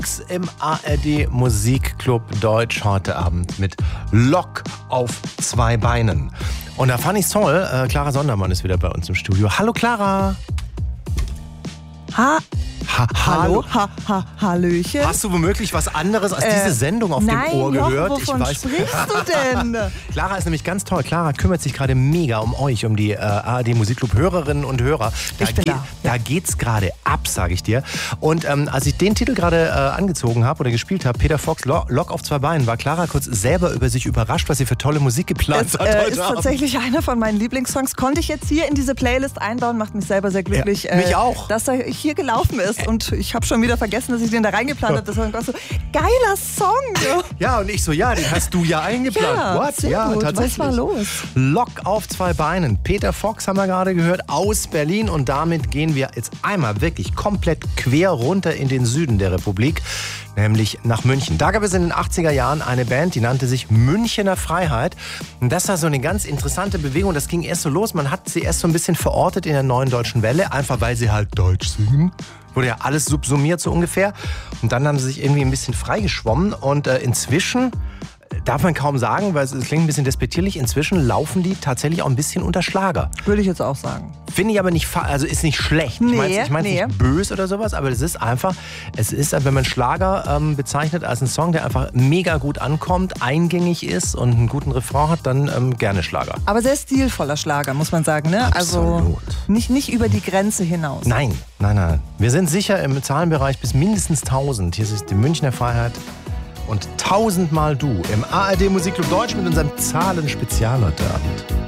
Fox im ARD Musikclub Deutsch heute Abend mit Lok auf 2 Beinen. Und da fand ich's toll, Clara Sondermann ist wieder bei uns im Studio. Hallo Clara! Hallo? Hallöchen? Hast du womöglich was anderes als diese Sendung auf dem Ohr gehört? Wovon sprichst du denn? Clara ist nämlich ganz toll. Clara kümmert sich gerade mega um euch, um die ARD Musikclub Hörerinnen und Hörer. Da geht's gerade ab, sage ich dir. Und als ich den Titel gerade angezogen habe oder gespielt habe, Peter Fox, Lok auf 2 Beinen, war Clara kurz selber über sich überrascht, was sie für tolle Musik geplant hat heute ist Abend. Tatsächlich einer von meinen Lieblingssongs. Konnte ich jetzt hier in diese Playlist einbauen, macht mich selber sehr glücklich. Ja, mich auch. Dass er hier gelaufen ist. Und ich habe schon wieder vergessen, dass ich den da reingeplant habe. Das war so, geiler Song. Ja, und ich so, den hast du ja eingeplant. Ja, What? sehr gut. Tatsächlich. Was war los? Lok auf 2 Beinen. Peter Fox haben wir gerade gehört, aus Berlin. Und damit gehen wir jetzt einmal wirklich komplett quer runter in den Süden der Republik, nämlich nach München. Da gab es in den 80er Jahren eine Band, die nannte sich Münchener Freiheit. Und das war so eine ganz interessante Bewegung. Das ging erst so los. Man hat sie erst so ein bisschen verortet in der Neuen Deutschen Welle, einfach weil sie halt Deutsch singen. Wurde ja alles subsumiert so ungefähr. Und dann haben sie sich irgendwie ein bisschen freigeschwommen. Und inzwischen, darf man kaum sagen, weil es klingt ein bisschen despektierlich, inzwischen laufen die tatsächlich auch ein bisschen unter Schlager. Würde ich jetzt auch sagen. Finde ich aber nicht, also ist nicht schlecht. Ich meine nicht böse oder sowas, aber es ist einfach, wenn man Schlager bezeichnet als einen Song, der einfach mega gut ankommt, eingängig ist und einen guten Refrain hat, dann gerne Schlager. Aber sehr stilvoller Schlager, muss man sagen, ne? Absolut. Also nicht über die Grenze hinaus. Nein. Wir sind sicher im Zahlenbereich bis mindestens 1000. Hier ist die Münchner Freiheit und 1000-mal du im ARD Musikclub Deutsch mit unserem Zahlen-Spezial heute Abend.